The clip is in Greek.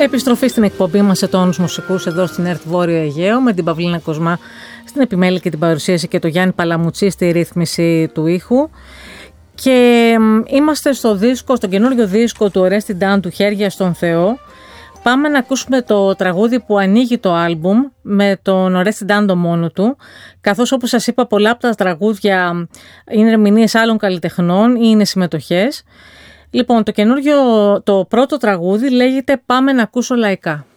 Επιστροφή στην εκπομπή μας σε τόνους μουσικούς εδώ στην ΕΡΤ Βόρειο Αιγαίο με την Παυλίνα Κοσμά στην επιμέλεια και την παρουσίαση και το Γιάννη Παλαμουτσί στη ρύθμιση του ήχου. Και είμαστε στο καινούριο δίσκο του Ορέστη Ντάν, του Χέρια στον Θεό. Πάμε να ακούσουμε το τραγούδι που ανοίγει το άλμπουμ με τον Ορέστη Ντάν το μόνο του, καθώς όπως σας είπα πολλά από τα τραγούδια είναι ερμηνείες άλλων καλλιτεχνών ή είναι συμμετοχές. Λοιπόν, το πρώτο τραγούδι λέγεται «Πάμε να ακούσω λαϊκά».